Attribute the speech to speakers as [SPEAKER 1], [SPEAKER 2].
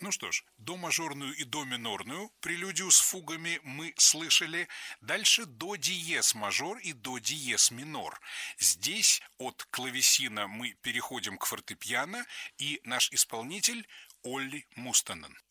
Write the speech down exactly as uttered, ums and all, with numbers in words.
[SPEAKER 1] Ну что ж, до мажорную и до минорную прелюдию с фугами мы слышали. Дальше до диез мажор и до диез минор. Здесь от клавесина мы переходим к фортепиано, и наш исполнитель Олли Мустанен.